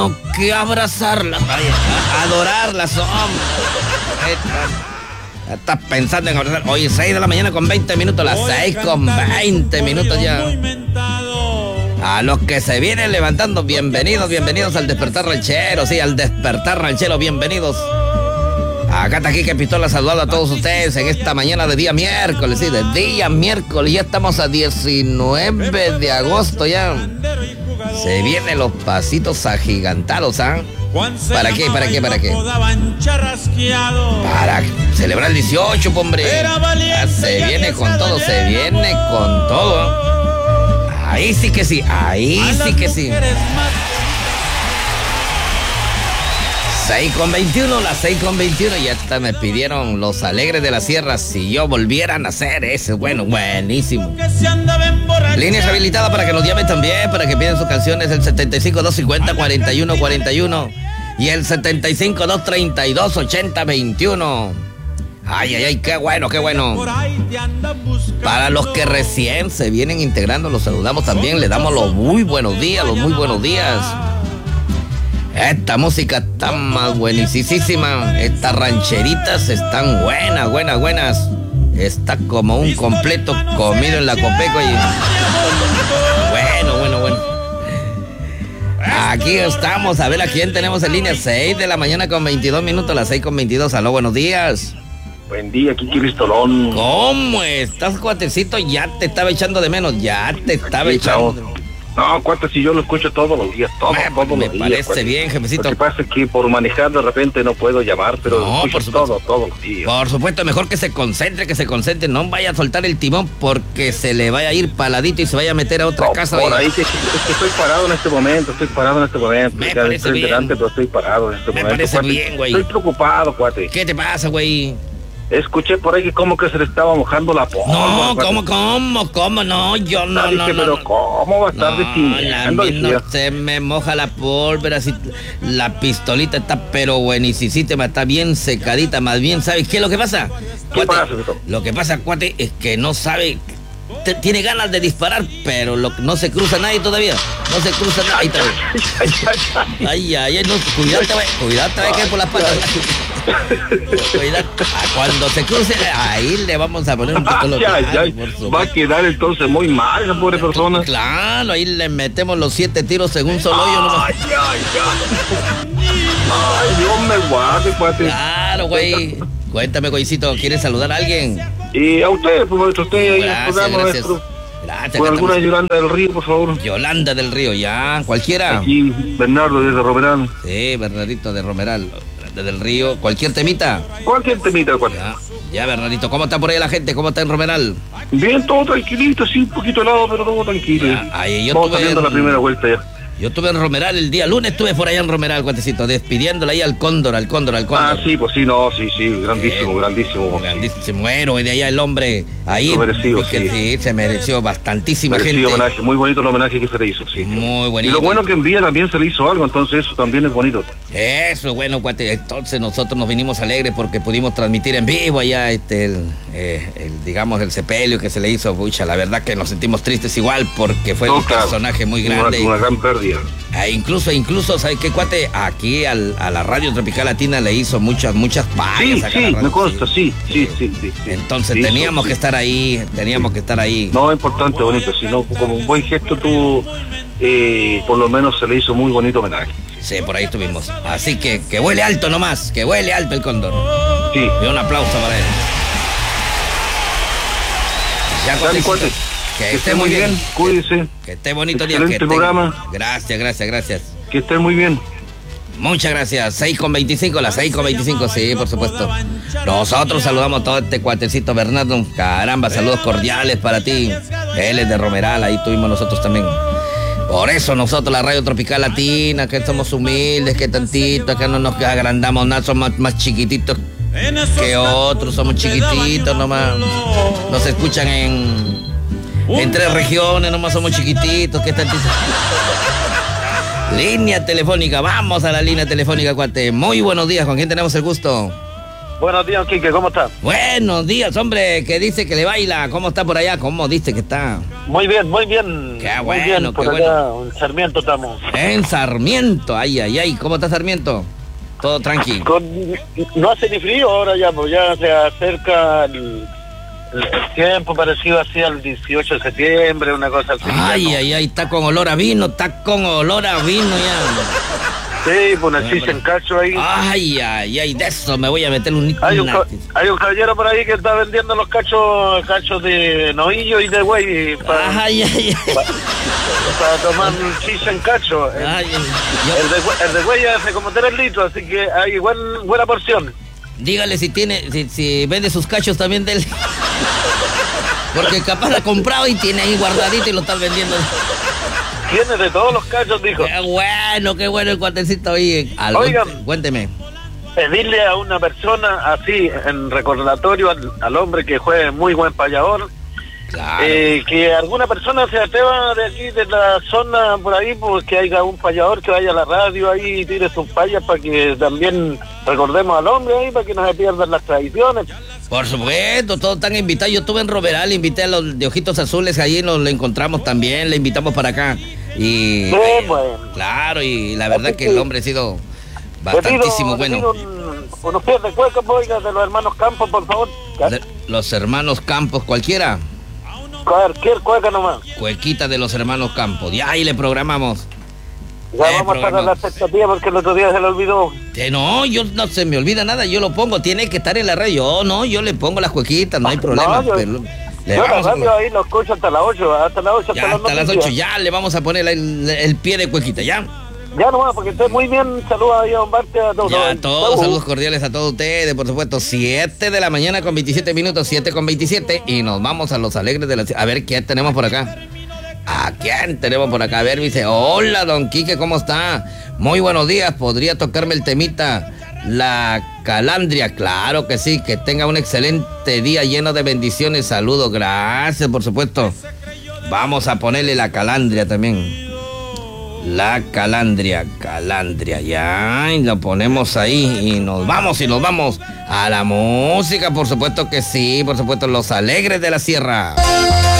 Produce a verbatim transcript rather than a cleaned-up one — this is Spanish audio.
sino que abrazarlas, ay, adorarlas, hombre. Estás pensando en abrazar. Oye, seis de la mañana con veinte minutos, las seis con veinte minutos ya. A los que se vienen levantando, bienvenidos, bienvenidos al Despertar Ranchero, sí, al Despertar Ranchero, bienvenidos. Acá está Quique Pistola saludando a todos ustedes en esta mañana de día miércoles, sí, de día miércoles, ya estamos a diecinueve de agosto ya. Se vienen los pasitos agigantados, ¿ah? ¿eh? ¿Para qué? ¿Para qué? ¿Para qué? Para celebrar el dieciocho, hombre. Ya se viene con todo, se viene con todo. Ahí sí que sí, ahí sí que sí. seis con veintiuno, las seis con veintiuno, y hasta me pidieron los Alegres de la Sierra si yo volviera a nacer. Ese, bueno, buenísimo. Línea habilitada para que nos llamen también, para que pidan sus canciones, el setenta y cinco, doscientos cincuenta, cuarenta y uno cuarenta y uno y el setenta y cinco, doscientos treinta y dos, ochenta veintiuno. Ay, ay, ay, qué bueno, qué bueno. Para los que recién se vienen integrando, los saludamos también, le damos los muy buenos días, los muy buenos días. Esta música está más buenísima. Estas rancheritas están buenas, buenas, buenas. Está como un completo comido en la Copeco. Y... Bueno, bueno, bueno. Aquí estamos, a ver a quién tenemos en línea. seis de la mañana con veintidós minutos, las seis con veintidós. Aló, buenos días. Buen día, aquí Cristolón. ¿Cómo estás, cuatecito? Ya te estaba echando de menos, ya te estaba Aquí echando estamos. de menos. No, cuate, si yo lo escucho todos los días, todos, Me, todos me los días. parece cuate. bien, jefecito. Lo que pasa es que por manejar de repente no puedo llamar, pero No, escucho por supuesto. todo, todos los días. Por supuesto, mejor que se concentre, que se concentre. No vaya a soltar el timón porque se le vaya a ir paladito y se vaya a meter a otra No, casa. por y... ahí que, es que estoy parado en este momento, estoy parado en este momento. Me Ya parece estoy bien. delante, pero estoy parado en este Me momento. parece cuate. bien, güey. Estoy preocupado, cuate. ¿Qué te pasa, güey? Escuché por ahí que como que se le estaba mojando la pólvora. No, cuate. ¿cómo, cómo, cómo? No, yo no, Dije, no, no. pero no. ¿cómo va a estar No, destinando? la mí no se me moja la pólvora, así, la pistolita está pero buenísima, está bien secadita, más bien, ¿sabes qué es lo que pasa? ¿Qué Cuate, pasa, Beto? lo que pasa, cuate, es que no sabe, te- tiene ganas de disparar, pero lo, no se cruza nadie todavía, no se cruza nadie. Ahí está. Ay, ay, ay, no, cuidado, te va, cuidado, te va a caer por las patas. Cuidado, cuando se cruce, ahí le vamos a poner un pistola. Ay, ay, ay. Va a quedar entonces muy mal esa pobre persona. Claro, ahí le metemos los siete tiros en un solo hoyo nomás. Ay, ay, ay. Ay, Dios me guarde, cuate. Claro, güey. Cuéntame, güeycito, ¿quieres saludar a alguien? Y a usted, por favor, usted ahí en el Gracias, programa, gracias. maestro. Gracias, Con acá alguna estamos. Yolanda del Río, por favor. Yolanda del Río, ya, cualquiera. Aquí, Bernardo desde Roberán. Sí, Bernardito de Romeral, del Río, cualquier temita. Cualquier temita, cuate. Ya, ya, Bernardito, ¿cómo está por ahí la gente? ¿Cómo está en Romeral? Bien, todo tranquilito, sí, un poquito helado, pero todo tranquilo. Ya, ahí yo Vamos tuve saliendo en- la primera vuelta ya. Yo estuve en Romeral el día lunes, estuve por allá en Romeral, cuatecito, despidiéndole ahí al cóndor, al cóndor, al cóndor. Ah, sí, pues sí, no, sí, sí, grandísimo, Eh, grandísimo. Grandísimo héroe de allá el hombre. Ahí Lo mereció, que sí. se mereció bastantísima Merecido gente. homenaje, muy bonito el homenaje que se le hizo, sí. Muy Y bonito. lo bueno que en día también se le hizo algo, entonces eso también es bonito. Eso, bueno, cuate. Entonces nosotros nos vinimos alegres porque pudimos transmitir en vivo allá, este, el, eh, el, digamos, el sepelio que se le hizo. Pucha, la verdad que nos sentimos tristes igual porque fue No, un claro, personaje muy una- grande. Una, gran pérdida. E incluso, incluso, ¿sabes qué, cuate? Aquí al, a la Radio Tropical Latina le hizo muchas, muchas pagas. Sí, acá a sí, la radio, me consta, sí, sí, sí, sí. sí. Entonces Sí, teníamos sí. que estar ahí, teníamos que estar ahí. No, es importante, bonito, sino como un buen gesto tú, eh, por lo menos se le hizo muy bonito homenaje. Sí, por ahí estuvimos. Así que que huele alto nomás, que huele alto el cóndor. Sí. Y un aplauso para él. Ya, Dale, cuatecito, cuate. Que esté muy bien, cuídese. Que esté bonito día. Excelente Que esté- programa. Gracias, gracias, gracias. Que esté muy bien. Muchas gracias. seis con veinticinco, las seis con veinticinco, sí, por supuesto. Nosotros saludamos a todo este cuatecito Bernardo. Caramba, saludos cordiales para ti. Él es de Romeral, ahí tuvimos nosotros también. Por eso nosotros, la Radio Tropical Latina, que somos humildes, que tantito, que no nos agrandamos nada, somos más, más chiquititos que otros, somos chiquititos nomás. Nos escuchan en, en tres regiones, nomás somos chiquititos, que tantito. Línea telefónica, vamos a la línea telefónica, cuate. Muy buenos días, ¿con quién tenemos el gusto? Buenos días, Quique, ¿cómo estás? Buenos días, hombre, que dice que le baila. ¿Cómo está por allá? ¿Cómo dice que está? Muy bien, muy bien. Qué muy bueno, bien, qué por bueno. acá, en Sarmiento estamos. En Sarmiento, ay, ay, ay. ¿Cómo está Sarmiento? Todo tranquilo. Con, no hace ni frío ahora ya, pues ya se acerca el, el, el tiempo parecido así al dieciocho de septiembre, una cosa así. Ay, ya, ¿no? ay, ay, está con olor a vino, está con olor a vino ya. Sí, pues una chicha en cacho ahí. Ay, ay, ay, de eso me voy a meter un... Hay un, una- hay un caballero por ahí que está vendiendo los cachos cachos de novillo y de güey para Ay, ay, ay. tomar chicha en cacho. El, Ay, ay, el yo- de, güey- el de güey hace como tres litros, así que hay buen, buena porción. dígale si tiene, si, si vende sus cachos también del... Porque capaz la ha comprado y tiene ahí guardadito y lo está vendiendo. Tiene de todos los cachos, dijo. Qué bueno, qué bueno el cuatecito ahí. Algo- Oigan. Cuénteme. Pedirle a una persona así, en recordatorio al, al hombre que fue muy buen payador, Claro. eh, que alguna persona se atreva de aquí, de la zona por ahí, pues que haya un payador que vaya a la radio ahí y tire sus payas para que también recordemos al hombre ahí, para que no se pierdan las tradiciones. Por supuesto, todos están invitados. Yo estuve en Roberal, invité a los de Ojitos Azules, allí nos lo encontramos también, le invitamos para acá. Y Sí, bueno. claro, y la verdad Así que que- el hombre ha sido Le pido- bastantísimo le bueno. pido un- unos pies de cueca, pues, oiga, de los hermanos Campos, por favor. De los hermanos Campos, cualquiera. Cualquier cueca nomás. Cuequita de los hermanos Campos. Ya ahí le programamos. Ya Eh, vamos a estar a la programa. expectativa porque el otro día se le olvidó. Eh, no, yo no se me olvida nada, yo lo pongo, tiene que estar en la radio. Yo no, yo le pongo las cuequitas, no hay problema. No, yo- pero le Yo la vamos a- radio ahí lo escucho hasta las ocho, hasta las ocho, ya hasta, hasta las ocho, ya le vamos a poner el, el pie de cuequita, ya. Ya nomás, porque esté muy bien. Saludos ahí a Don Barte, a todos. Ya, todos, Chau. saludos cordiales a todos ustedes, por supuesto, siete de la mañana con veintisiete minutos, siete con veintisiete, y nos vamos a los alegres de la ciudad. A ver, ¿quién tenemos por acá? ¿A quién tenemos por acá? A ver, dice, hola, don Quique, ¿cómo está? Muy buenos días, ¿podría tocarme el temita La Calandria? Claro que sí, que tenga un excelente día lleno de bendiciones, saludos, gracias, por supuesto. Vamos a ponerle La Calandria también. La Calandria, Calandria, ya, y lo ponemos ahí y nos vamos y nos vamos a la música, por supuesto que sí, por supuesto, los alegres de la sierra.